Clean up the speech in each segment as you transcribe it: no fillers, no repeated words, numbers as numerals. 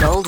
Gold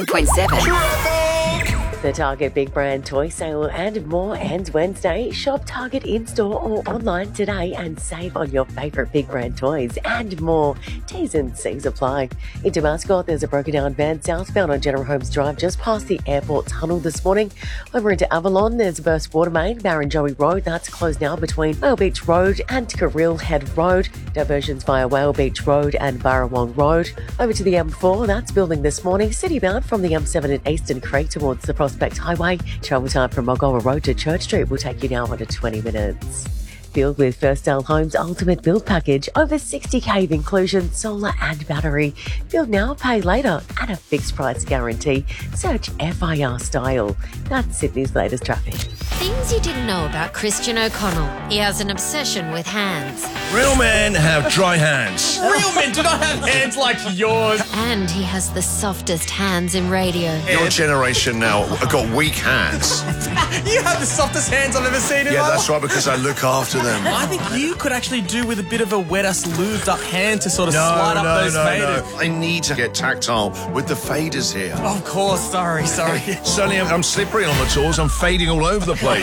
101.7. The Target Big Brand Toy Sale and more ends Wednesday. Shop Target in-store or online today and save on your favourite Big Brand toys and more. T's and C's apply. In Damascus, there's a broken down van southbound on General Holmes Drive just past the airport tunnel this morning. Over into Avalon, there's a burst water main, Barrenjoey Road. That's closed now between Whale Beach Road and Carrill Head Road. Diversions via Whale Beach Road and Barrawong Road. Over to the M4, that's building this morning. Citybound from the M7 at Eastern Creek towards the Prospect Highway. Travel time from Mulgoa Road to Church Street will take you now under 20 minutes. Build with First Sale Homes Ultimate Build Package. Over 60k of inclusion, solar and battery. Build now, pay later, and a fixed price guarantee. Search FIR Style. That's Sydney's latest traffic. Things you didn't know about Christian O'Connell. He has an obsession with hands. Real men have dry hands. Real men do not have hands like yours. And he has the softest hands in radio. Your generation now have got weak hands. You have the softest hands I've ever seen in Yeah, my that's life. right, because I look after them. I think you could actually do with a bit of a wetter, lubed up hand to sort of slide up those faders. I need to get tactile with the faders here. Of course, sorry. Suddenly I'm slippery on the tools. I'm fading all over the place.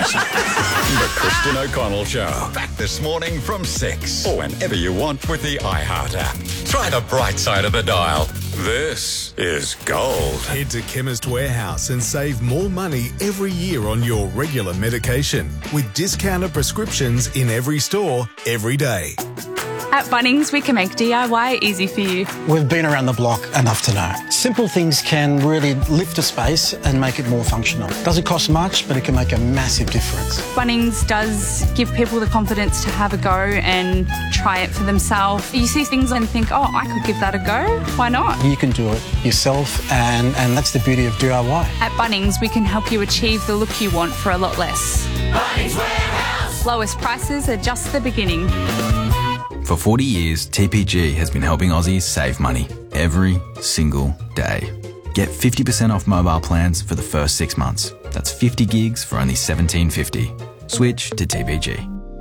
The Christian O'Connell Show. Back this morning from 6. Or whenever you want with the iHeart app. Try the bright side of the dial. This is gold. Head to Chemist Warehouse and save more money every year on your regular medication with discounted prescriptions in every store, every day. At Bunnings, we can make DIY easy for you. We've been around the block enough to know. Simple things can really lift a space and make it more functional. Doesn't cost much, but it can make a massive difference. Bunnings does give people the confidence to have a go and try it for themselves. You see things and think, oh, I could give that a go. Why not? You can do it yourself, and that's the beauty of DIY. At Bunnings, we can help you achieve the look you want for a lot less. Bunnings Warehouse. Lowest prices are just the beginning. For 40 years, TPG has been helping Aussies save money every single day. Get 50% off mobile plans for the first 6 months. That's 50 gigs for only $17.50. Switch to TPG.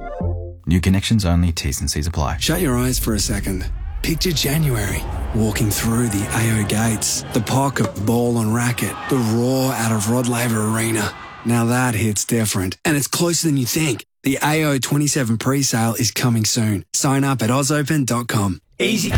New connections only, T's and C's apply. Shut your eyes for a second. Picture January, walking through the AO gates, the pocket ball on racket, the roar out of Rod Laver Arena. Now that hits different, and it's closer than you think. The AO 27 pre-sale is coming soon. Sign up at ausopen.com. Easy.